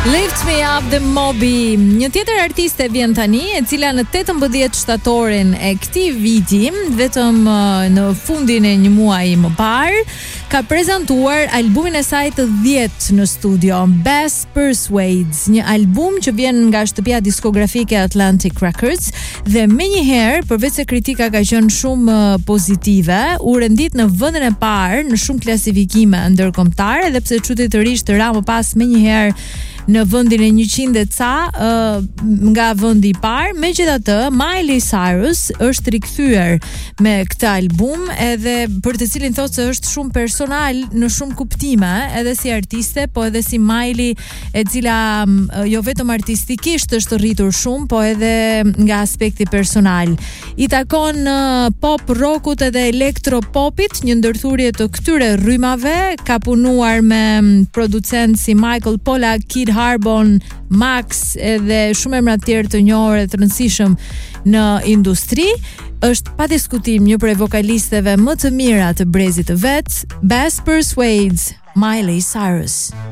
Lift Me Up the Moby. Një tjetër artiste vjen tani, e cila në 18 shtatorin e këtij viti, vetëm në fundin e një muaji më parë, ka prezantuar albumin e saj të 10 në studio, Bass Persuades, një album që vjen nga shtëpia diskografike Atlantic Records dhe menjëherë, përveç se kritika ka qenë shumë pozitive, u rendit në vendin e parë në shumë klasifikime ndërkombëtare, edhe pse çuti të rish të ra më pas menjëherë në vendin e 100 ca nga vendi i parë. Megjithatë, Miley Cyrus është rikthyer me këtë album, edhe për të cilin thotë se është shumë personal në shumë kuptime, edhe si artiste, po edhe si Miley, e cila jo vetëm artistikisht është rritur shumë, po edhe nga aspekti personal. I takon pop rockut edhe elektropopit, një ndërthurje të këtyre rrymave, ka punuar me producent si Michael Pollack, Kid Harbon, Max edhe shumë emra të tjerë të njohur e të rëndësishëm në industri. Është pa diskutim një prej vokalisteve më të mira të brezit të vet, Bass Persuades, Miley Cyrus.